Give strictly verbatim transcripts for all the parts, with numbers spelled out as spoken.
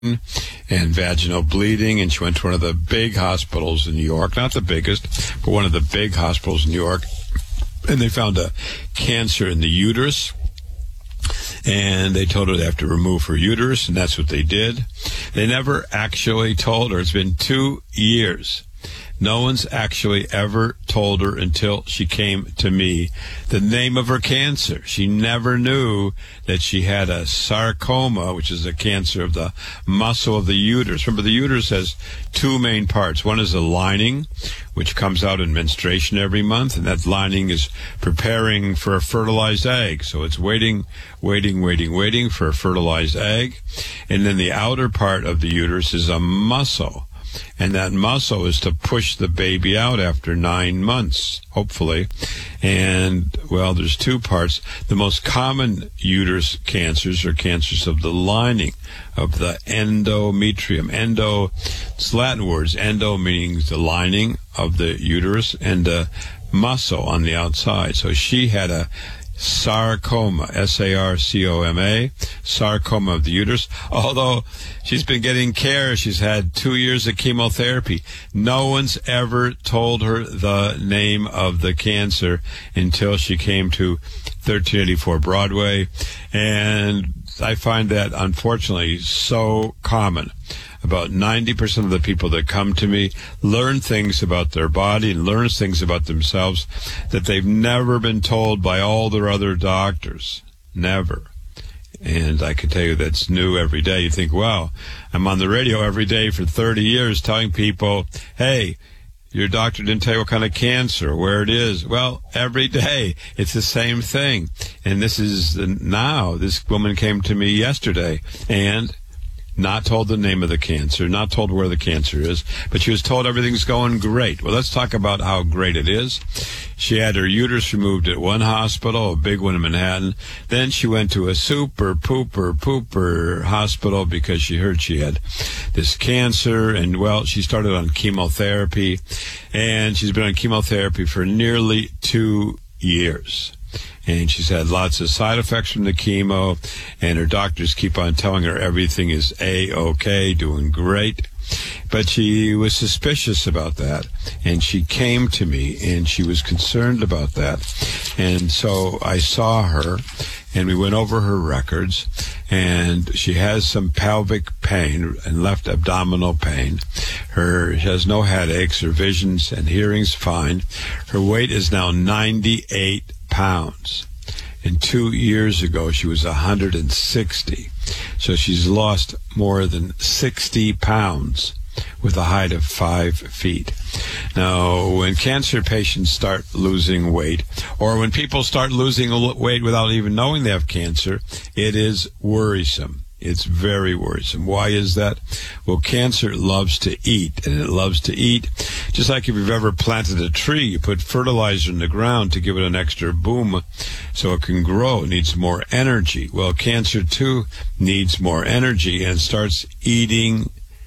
and vaginal bleeding, and she went to one of the big hospitals in New York, not the biggest, but one of the big hospitals in New York, and they found a cancer in the uterus, and they told her they have to remove her uterus, and that's what they did. They never actually told her. It's been two years. No one's actually ever told her until she came to me the name of her cancer. She never knew that she had a sarcoma, which is a cancer of the muscle of the uterus. Remember, the uterus has two main parts. One is the lining, which comes out in menstruation every month, and that lining is preparing for a fertilized egg. So it's waiting, waiting, waiting, waiting for a fertilized egg. And then the outer part of the uterus is a muscle. And that muscle is to push the baby out after nine months, hopefully. And, well, there's two parts. The most common uterus cancers are cancers of the lining, of the endometrium. Endo, it's Latin words. Endo meaning the lining of the uterus, and a muscle on the outside. So she had a sarcoma, S A R C O M A, sarcoma of the uterus. Although she's been getting care, she's had two years of chemotherapy. No one's ever told her the name of the cancer until she came to thirteen eighty-four Broadway. And I find that, unfortunately, so common. About ninety percent of the people that come to me learn things about their body and learn things about themselves that they've never been told by all their other doctors. Never. And I can tell you that's new every day. You think, wow, I'm on the radio every day for thirty years telling people, hey, your doctor didn't tell you what kind of cancer, where it is. Well, every day it's the same thing. And this is now, this woman came to me yesterday and not told the name of the cancer, not told where the cancer is, but she was told everything's going great. Well, let's talk about how great it is. She had her uterus removed at one hospital, a big one in Manhattan. Then she went to a super pooper pooper hospital because she heard she had this cancer. And, well, she started on chemotherapy, and she's been on chemotherapy for nearly two years. And she's had lots of side effects from the chemo, and her doctors keep on telling her everything is A-okay, doing great. But she was suspicious about that, and she came to me, and she was concerned about that. And so I saw her, and we went over her records, and she has some pelvic pain and left abdominal pain. Her, she has no headaches. Her vision's and hearing's fine. Her weight is now ninety-eight pounds. And two years ago, she was one hundred sixty. So she's lost more than sixty pounds with a height of five feet. Now, when cancer patients start losing weight, or when people start losing weight without even knowing they have cancer, it is worrisome. It's very worrisome. Why is that? Well, cancer loves to eat, and it loves to eat. Just like if you've ever planted a tree, you put fertilizer in the ground to give it an extra boom so it can grow. It needs more energy. Well, cancer, too, needs more energy and starts eating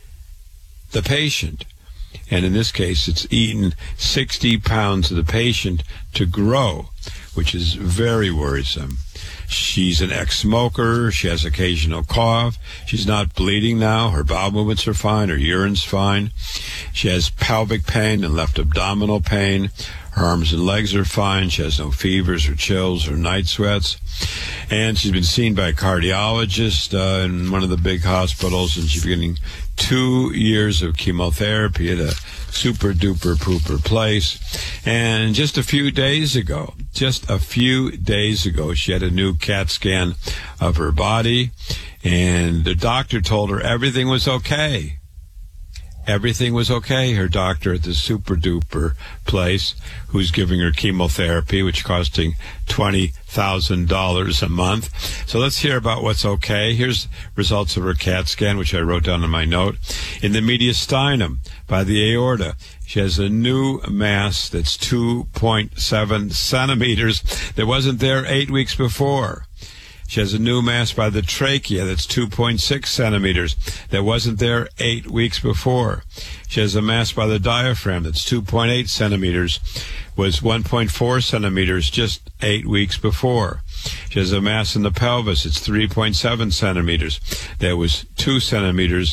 the patient. And in this case, it's eaten sixty pounds of the patient to grow, which is very worrisome. She's an ex-smoker. She has occasional cough. She's not bleeding now. Her bowel movements are fine. Her urine's fine. She has pelvic pain and left abdominal pain. Her arms and legs are fine. She has no fevers or chills or night sweats. And she's been seen by a cardiologist uh, in one of the big hospitals, and she's getting two years of chemotherapy at a super-duper pooper place. And just a few days ago, just a few days ago, she had a new CAT scan of her body, and the doctor told her everything was okay. Everything was okay. Her doctor at the super-duper place, who's giving her chemotherapy, which costing twenty thousand dollars a month. So let's hear about what's okay. Here's results of her CAT scan, which I wrote down in my note. In the mediastinum, by the aorta, she has a new mass that's two point seven centimeters that wasn't there eight weeks before. She has a new mass by the trachea that's two point six centimeters. That wasn't there eight weeks before. She has a mass by the diaphragm that's two point eight centimeters. Was one point four centimeters just eight weeks before. She has a mass in the pelvis. It's three point seven centimeters. That was two centimeters